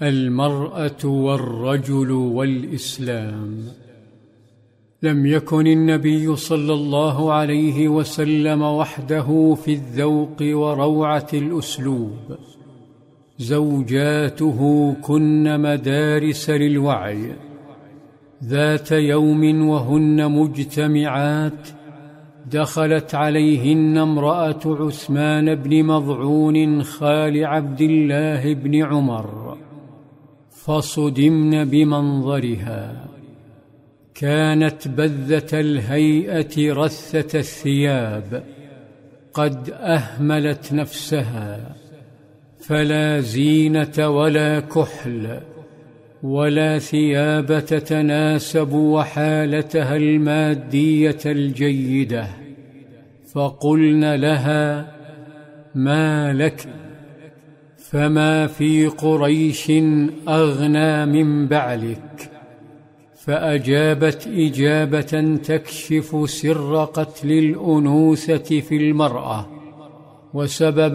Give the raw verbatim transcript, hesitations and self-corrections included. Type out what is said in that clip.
المرأة والرجل والإسلام. لم يكن النبي صلى الله عليه وسلم وحده في الذوق وروعة الأسلوب، زوجاته كن مدارس للوعي. ذات يوم وهن مجتمعات دخلت عليهن امرأة عثمان بن مظعون خال عبد الله بن عمر، فصدمن بمنظرها. كانت بذة الهيئة رثة الثياب، قد أهملت نفسها، فلا زينة ولا كحل ولا ثياب تتناسب وحالتها المادية الجيدة. فقلن لها: ما لك؟ فما في قريش أغنى من بعلك. فأجابت إجابة تكشف سر قتل الأنوثة في المرأة وسبب